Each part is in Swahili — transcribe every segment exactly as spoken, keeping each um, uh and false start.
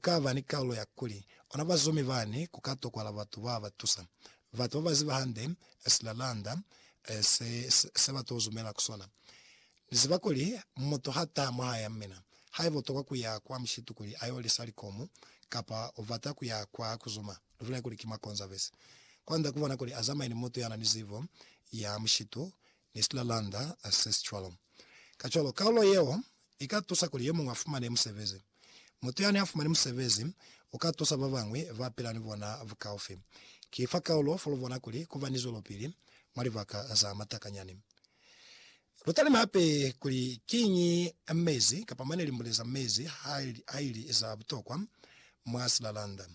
kukava ni kaulo ya kuli ona bazumi vani kukato kwa la vatu vava tusa vatu vava ziva hande esilalanda se se vatu uzumela kusona ziva kuli moto hata mahaya mmena haivo toka kuya kwa mshitu kuli ayoli sali komu kapa ovata kuya kwa kuzuma vile kuli kima konza vesi kwanda kuvona kuli azama ini moto yana nizivo ya mshitu nisilalanda ancestral kacholo kaulo yeo ikatusa kuli yemu ngafuma ne msevezi moto yani afuma ne msevezi ukatusa vavangwe vapela nivona vukaofe kifa kaulo folovona kuli kuva nizolo pili marivaka za matakanyani lutali mape kuli kinyi mezi kapamane limbuleza mezi haili, haili za butokwa mwasilalanda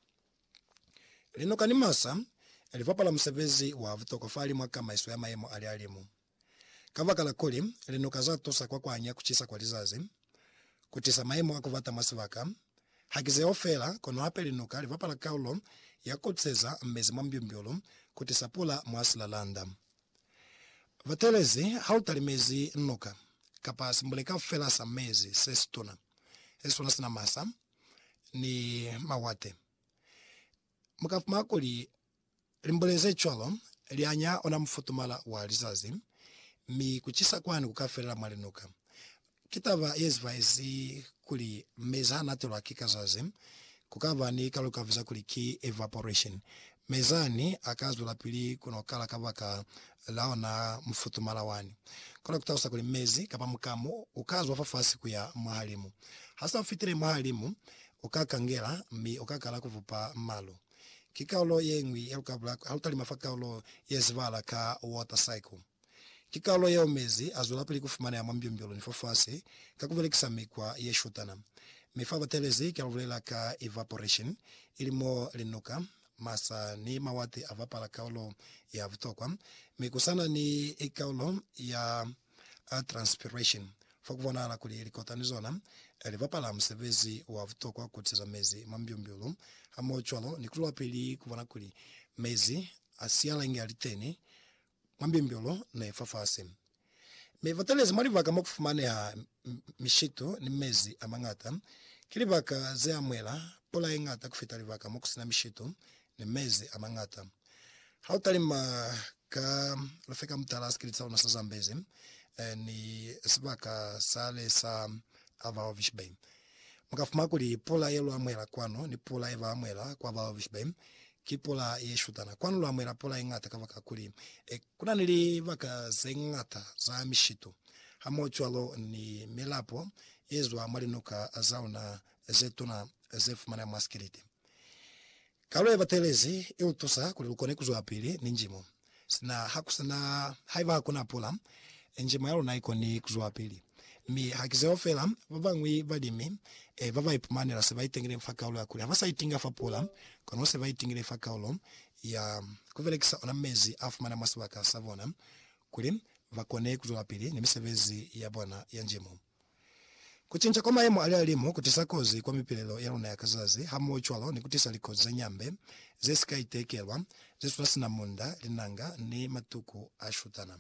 lino kanimasa elivapala msevezi wa butokwa fali mwaka maiso ya maemo ali alimu kava kala kuli lino kazatosa kwa kwanya kuchisa kwa lizazi kutisa maemo akuvata masivaka hakize ofela kono hape linuka livapala kaulo ya kutseza mezi mwambiumbiolo kutisa pula mwasilalanda vatelezi hautali mezi nuka kapa simbuleka fela sa mezi sestona sestona sina masa ni mawate mukafuma kuli limbuleze cholo lianya ona mfutumala wa lizazi mi kuchisa kwani kukafela malinuka kitava yezva ezi kuli meza natelo hakika zazi kukava ni kaluka viza kuli key evaporation mezani akazu la pili kuno kala kavaka laona mfutumala wani kola kutausa kuli mezi kapa mkamo ukazu wafafasi kuya mahalimu hasa ufitire mahalimu ukakangela mi ukakala kuvupa malo kikaulo yengwi elukabla halutali mafakaulo yezvala ka water cycle kikaulo yeo mezi azula pili kufumana ya mwambiumbiolo nifafasi kakuvelekisa mikwa yeshutana mifava telezi kaluvulela ka evaporation ilimo linuka masa ni mawate avapala kaulo ya vutokwa mikusana ni ikaulo ya uh, transpiration fakuvona ala kuli ilikotanizona elivapala msevezi wa vutokwa kutiza mezi mambiumbiulu hamo chwalo ni kuluwa pili kuvona kuli mezi asiala ingi aliteni mambiumbiulu na ifafasi mevatelezi marivaka mokufumane ya mishitu ni mezi amangata kilivaka ze amwela pola ingata kufitalivaka mokusina mishitu ni mezi amangata hautalima ka lofeka mtala skilitsa una sazambezi eh, ni sibaka sale sa ava ovishbei mukafuma kuli pola yelo amwela kwano ni pola eva amwela kwa ava ovishbei kipola yeshutana kwano lo amwela pola ingata kavaka kuli e, kuna nili vaka zengata za mishitu hamo chwalo ni milapo yezwa marinuka azauna zetuna zefumana maskilite kaulo evatelezi iutusa kuli lukone kuzwa pili ni njimo sina hakusina haiva hakuna pola njimo yalo naiko ni kuzwa pili mi hakize ofela vavangwi vadimi e vava ipumane la seva itengire mfakaulo ya kuli havasa itinga fa pola kono seva itingire fakaulo ya kuvelekisa ona mezi afumana maswaka savona kuli vakone kuzwa pili ni misevezi ya bwana ya njimo kuchincha kwa maemo ali alimu kutisa kozi kwa mipilelo ya luna ya kazazi hamo chwalo ni kutisa likozi za nyambe zesika itekelwa zesulasina munda linanga ni matuku ashutana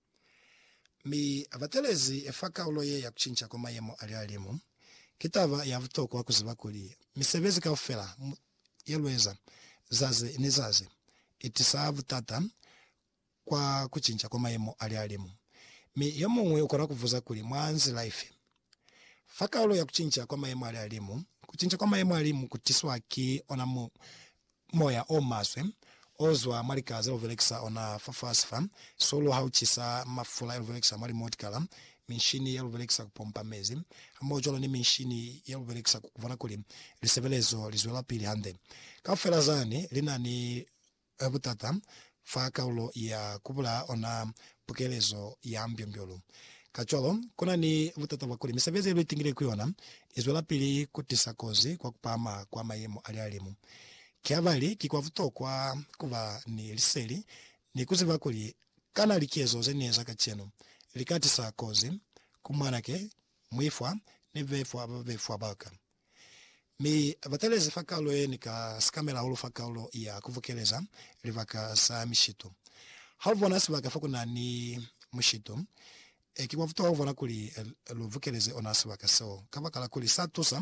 mi avatelezi efaka uloye ya kuchincha kwa maemo ali alimu kitava ya vutoko wa kuziva kuli misevezi ka ufela yelweza zaze ni zaze itisa vutata kwa kuchincha kwa maemo ali alimu mi yomwe ukora kuvuza kuli mwanzi life fakaulo ya kuchincha kwa maemo ali alimu kuchincha kwa maemo alimu kutiswa ki ona mu moya o maswe ozwa marikaze ovelekisa ona fafasfa solo hauchisa mafula ovelekisa mari motkala minshini ya ovelekisa kupompa mezi amojolo ni minshini ya ovelekisa kuvana kuli lisevelezo lizwela pili hande kafela zani lina ni butata fakaulo ya kubula ona pokelezo ya ambiyombiolo kacholo kuna ni vutata wakuli misevezi ilu itingile kuyona izwela pili kutisa kozi kwa kupama kwa mayemo ali alimu kiavali kikwa vuto kwa kuva ni liseli ni kuziva kuli kana likiezo zeneza kacheno likatisa kozi kumwanake mwifwa ni vefwa vefwa baka mi vatelezi fakaulo ye nika skamela hulu fakaulo ya kuvukeleza livaka sa mishitu halvona sivaka fakuna ni mshito e kikwa vuto halvona kuli luvukeleze onasi waka so kavakala kuli satusa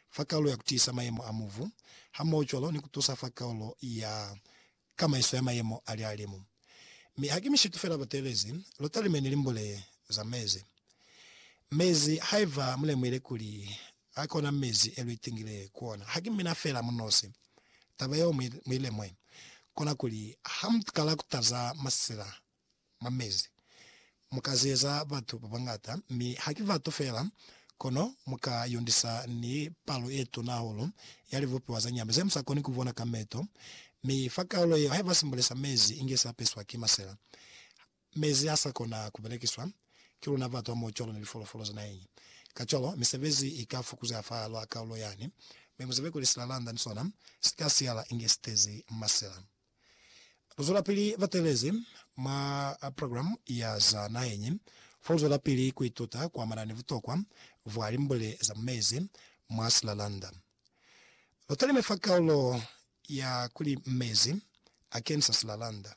fakaulo ya kutisa mayemo amuvu hamo cholo ni kutusa fakaulo ya kama iso ya mayemo ali alimu mi hakimi shitufela batelezi lotali menilimbole za mezi mezi haiva mule mwile kuli akona mezi elu itingile kuona hakimi na fela mnosi tabayo mwile mwe kona kuli hamtkala kutaza masila mamezi mukazeza batu babangata mi hakiva tofela kono muka yundisa ni palo etu na holo yali vupi wazanyambe zemsa koni kuvona kameto mi fakaulo yo haiva simbolesa mezi ingesa peswa kimasela mezi hasa kona kubelekiswa kilu na vatu wa mocholo nilifolo-folo zana yenye kacholo misevezi ikafukuza afalo akaulo yani memuzeve kulisalalanda nisona sikasi ala ingestezi masela Rozola pili vatelezi ma program ya za na yenye Folzo la pili kuitota kwa marani vutokwa vuari mbole za mezi mwasalalanda lotali mefakaulo ya kuli mezi akensa salalanda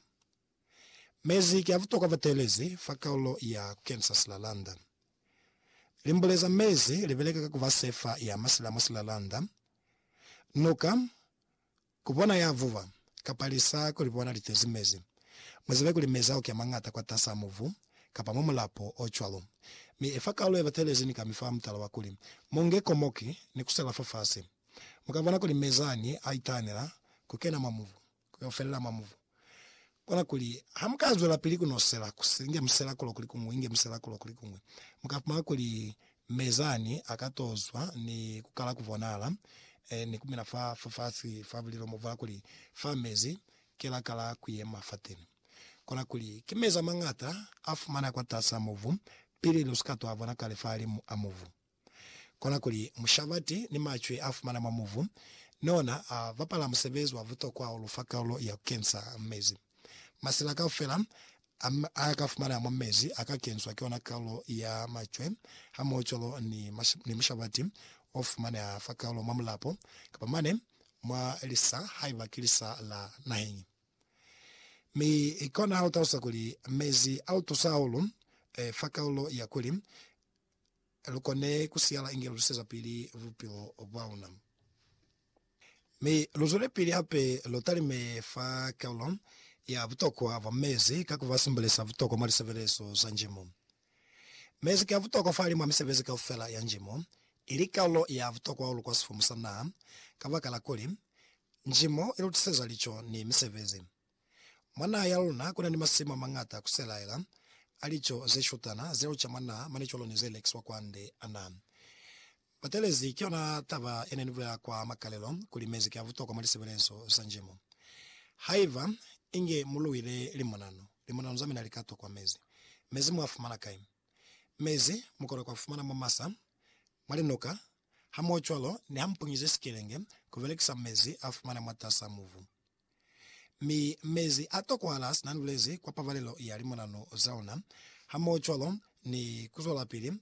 mezi kia vutokwa vatelezi fakaulo ya kensa salalanda limboleza mezi liveleka kuva sefa ya masila masalalanda nuka kubona ya vuva kapalisa kulipona litezi mezi mwezeve kulimeza ukia mangata kwa tasa muvu kapa momulapo ochwalo mi efakaulo ya vatelezi ni kamifa mtala wakuli monge komoki ni kusela fafasi mukavana kuli mezani aitanira kukena mamuvu kuyofelela mamuvu kona kuli hamkazwe la pili kunosela kusinge msela kulo kuli kumwe inge msela kulo kuli kumwe mukapama kuli mezani akatozwa ni kukala kuvonala e, ni kumina fa fafasi favulilo muvala kuli famezi kila kala kuyema fatini kona kuli kimeza mangata afu mana kwa tasa muvu pili luskato avona kale fali amuvu kona kuli mshavati ni machwe afu mana mamuvu nona uh, vapala msevezi wa vuto kwa ulufakaulo ya kensa mezi masila kaufela akafumana ya mwamezi akakenswa kiona kaulo ya machwe hamocholo ni, ni mshavati ofumana ya fakaulo mamulapo kapamane mwa elisa haiva kilisa la nahenyi mi ikona hautausa kuli mezi autosaulu e, fakaulo ya kuli lukone kusiala inge luseza pili vupilo obwauna mi luzule pili hape lotali me fakaulo ya vutoko ava mezi kaku vasimbolesa vutoko mali seveleso za njimo mezi kia vutoko fali mwa misevezi ka ufela ya njimo ili kaulo ya vutoko waulu kwa sifu musana kavakala kuli njimo ilutiseza licho ni misevezi mwana ya luna kuna ni masima mangata kusela ila alicho zeshutana zero chamana manicholo ni zelex wakwande ana batelezi kiona tava enenivula kwa makalelo kuli mezi kia vutoko mali seveleso za njimo haiva inge muluwile limonano limonano zamina likato kwa mezi mezi mwafumana kai mezi mukora kwa fumana mamasa mwalinoka hamochwalo ni hampungize skilenge kuvelekisa mezi afumana matasa muvu mi mezi ato kwa alas na nulezi kwa pavalelo ya limonano zaona hamochwalo ni kuzola pili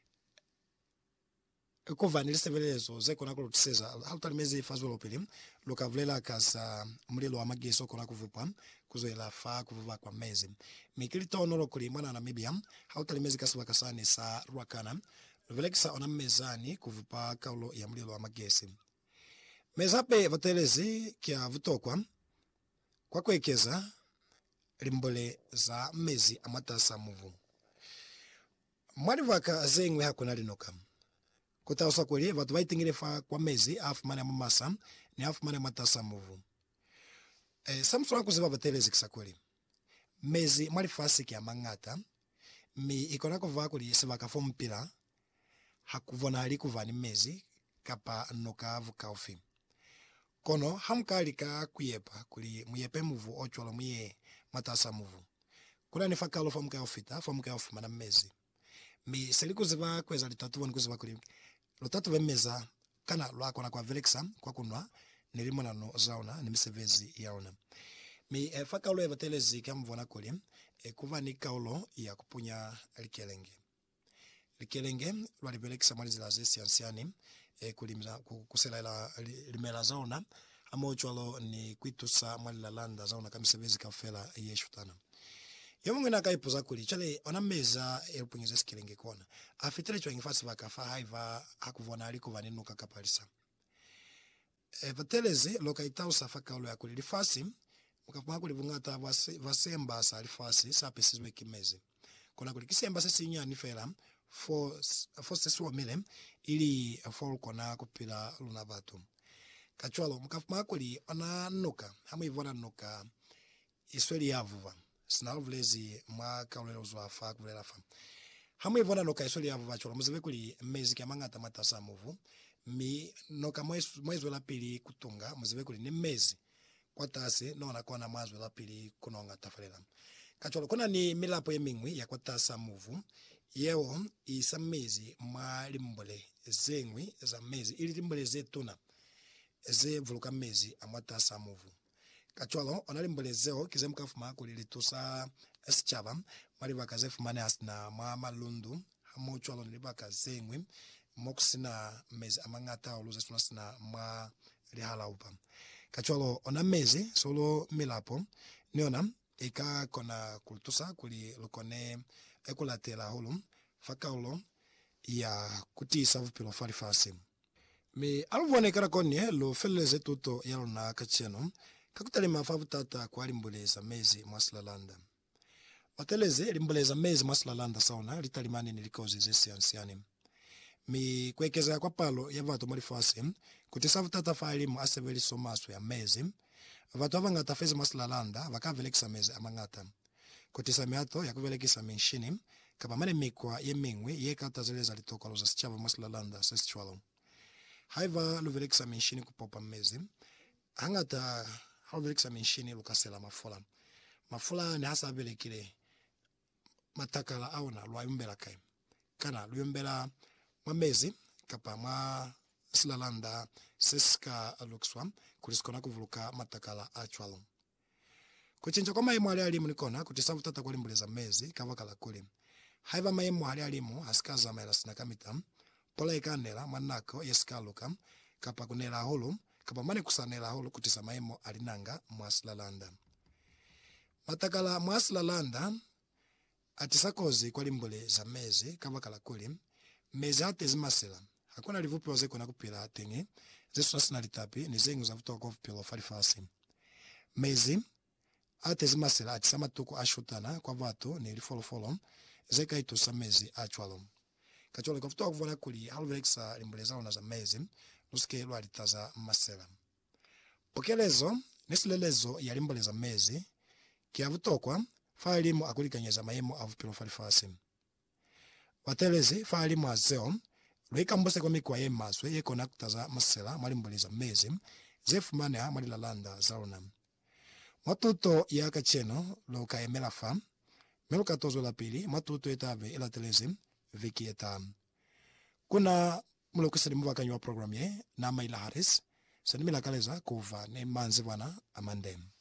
kuva nilisevelezo zeko nakolo tuseza halta mezi fazolo pili lokavlela kaza mulilo wa mageso kona kuvupa kuzoela fa kuvuva kwa mezi mikilito onolo kuli mwana Namibia halta mezi kaswa kasani sa ruakana velekisa ona mezani kuvupa kaulo ya mulilo wa magesi mezape vatelezi kia vutokwa kwa kwekeza limbole za mezi amatasa muvu mwalivaka zengwe hakuna linoka kutausa kweli vatu vaitingile fa kwa mezi afu mane mamasa ni afu mane matasa muvu e, samsura kuziva vatelezi kisa kweli mezi mwalifasi kia mangata mi ikona kuva kuli siva kafo mpila hakuvona hali kuva ni mezi kapa noka vukaufi kono hamkalika kuyepa kuli muyepe muvu ochwala muye matasa muvu kuna nifakalo fa mkaofita fa mkaofi mana mezi mi seliku ziva kweza litatu wani kuziva kuli lotatu vemeza kana lwako na kwa veleksa kwa kunwa nilimo no zauna ni misevezi yaona mi e, fakaulo ya vatelezi kamvona kuli e, kuva ni kaulo ya kupunya likelenge likelenge lwali veleksa malizi la zesi ansiani e, kulimza kusela ila limela zauna ama uchwalo ni kuitusa mwali la landa zauna kamisevezi kafela yeshutana Yomo ngina kaipuza kuli chale ona meza erupungiza skilenge kona. Afitele chwa ngifasi vakafa haiva hakuvona aliko vanenuka kapalisa. E vatelezi loka itau safaka ulo ya kuli lifasi mukafuma kuli vungata vasemba sa lifasi sa pesizwe kimezi. Kona kuli kisemba sisi nya nifela for for sesuwa mile ili for kona kupila luna vatu. Kachwalo mukafuma kuli ona nuka hamu ivona nuka isweli yavuva. Sina vlezi mwa kaulelo zwa fa kulela fa. Hamu ivona nuka isweli yavuva chwalo muzive kuli mezi kia mangata matasa muvu. Mi noka mwezi la pili kutunga muzive kuli ni mezi kwa tasi nona kwa na mwezi la pili kunonga tafalela. Kachwalo kuna ni milapo ye mingwi ya kwa tasa muvu. Yeo isa mezi ma limbole zengwi za mezi ili limbole zetuna ze vuluka mezi amwata sa muvu. Kachwalo ona limbole zeo kize mkafuma kulilitusa eschava mariva kazefu mane asna ma malundu hamu chwalo nilibaka zengwi mokusina mezi amangata oluze sunasina ma lihala upa. Kachwalo ona mezi solo milapo niona ika kona kultusa kuli lukone ekulatela hulu fakaulo ya kuti savu pilo farifasi. Mi aluvone karakonye lo feleze tuto yalo na kacheno kakutali mafavu tata kwa limbuleza mezi mwasilalanda. Wateleze limbuleza mezi mwasilalanda sauna litalimani nilikozi zesi ansiani. Mi kwekeza kwa palo ya vatu marifasi kuti savu tata failimu aseveli somasu ya mezi vatu avangata fezi mwasilalanda vakavelekisa mezi amangata. Kutisa miato ya kuvelekisa minshini kapa mane mikwa ye mingwi ye kata zeleza litoko loza sichava mwasilalanda sesichwalo. Haiva luvelekisa minshini kupopa mezi. Hangata haluvelekisa minshini lukasela mafula. Mafula ni hasa velekile matakala au na luayumbela kai. Kana luayumbela mwamezi kapa mwa silalanda seska lukswa kulisikona kuvuluka matakala achwalo. Kuchinja kwa maimu hali alimu nikona kutisavu tata kwa limbuleza mezi kavakala kuli. Haiva maimu hali alimu hasikaza maila sinakamita. Pola ikanela manako yesikaluka kapa kunela hulu kapa mani kusanela hulu kutisa maimu alinanga mwasilalanda. Matakala mwasilalanda atisakozi kwa limbuleza mezi kavakala kuli. Mezi hate zimasela. Hakuna livupi waze kuna kupila hatingi. Zesu nasina litapi ni zengu za vutoa kwa vupilo farifasi. Mezi ate zimasela atisama tuku ashutana kwa vatu ni lifolo folo zeka itu sa mezi achwalo. Kachole kwa vutoa kuvona kuli haluvekisa limbuleza una za mezi nusike ilu alitaza masela. Pokelezo nisilelezo ya limbuleza mezi kia vutokwa faa limu akulika nyeza mayemo avupilo farifasi. Watelezi faa limu azeo loika mbose kwa mikwa ye maswe ye kona kutaza masela malimbuleza mezi zefu mane ha malilalanda zaona. Matuto ya kacheno lo kaemela fa meluka tozo la pili matuto etave ila telezi viki eta. Kuna mulukisa limuwa kanywa program ye na maila haris sanimila kaleza kuva ne manzivana amandem.